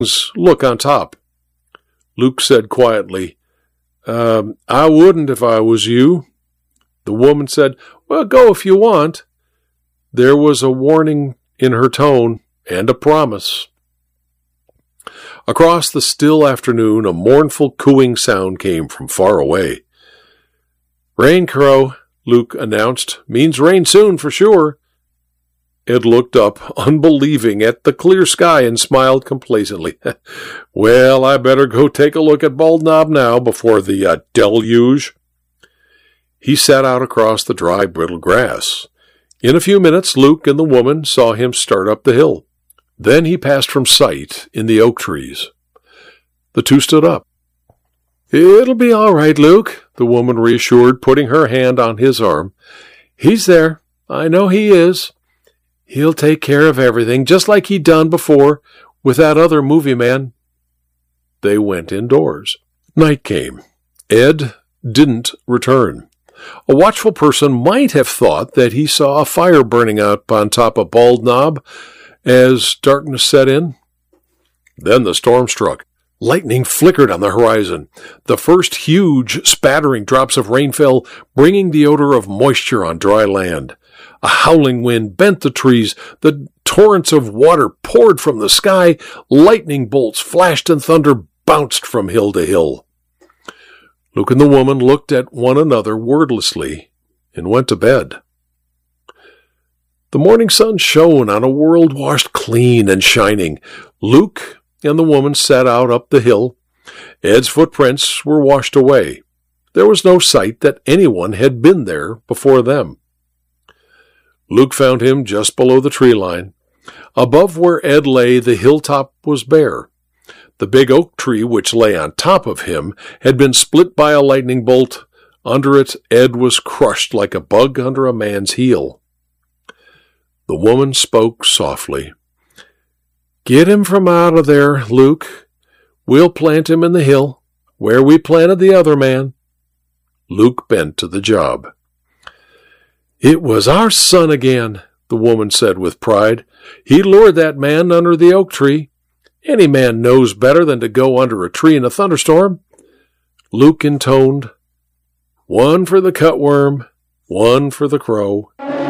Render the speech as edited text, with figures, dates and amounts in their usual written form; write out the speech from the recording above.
look on top. Luke said quietly, I wouldn't if I was you. The woman said, well, go if you want. There was a warning in her tone and a promise. Across the still afternoon, a mournful cooing sound came from far away. Rain, Crow, Luke announced. Means rain soon for sure. Ed looked up, unbelieving, at the clear sky and smiled complacently. Well, I better go take a look at Bald Knob now before the deluge. He sat out across the dry, brittle grass. In a few minutes, Luke and the woman saw him start up the hill. Then he passed from sight in the oak trees. The two stood up. It'll be all right, Luke, the woman reassured, putting her hand on his arm. He's there. I know he is. He'll take care of everything, just like he'd done before with that other movie man. They went indoors. Night came. Ed didn't return. A watchful person might have thought that he saw a fire burning up on top of Bald Knob as darkness set in. Then the storm struck. Lightning flickered on the horizon. The first huge spattering drops of rain fell, bringing the odor of moisture on dry land. A howling wind bent the trees. The torrents of water poured from the sky. Lightning bolts flashed and thunder bounced from hill to hill. Luke and the woman looked at one another wordlessly and went to bed. The morning sun shone on a world washed clean and shining. Luke and the woman set out up the hill. Ed's footprints were washed away. There was no sight that anyone had been there before them. Luke found him just below the tree line. Above where Ed lay, the hilltop was bare. The big oak tree which lay on top of him had been split by a lightning bolt. Under it, Ed was crushed like a bug under a man's heel. The woman spoke softly. Get him from out of there, Luke. We'll plant him in the hill, where we planted the other man. Luke bent to the job. It was our son again, the woman said with pride. He lured that man under the oak tree. Any man knows better than to go under a tree in a thunderstorm. Luke intoned, one for the cutworm, one for the crow.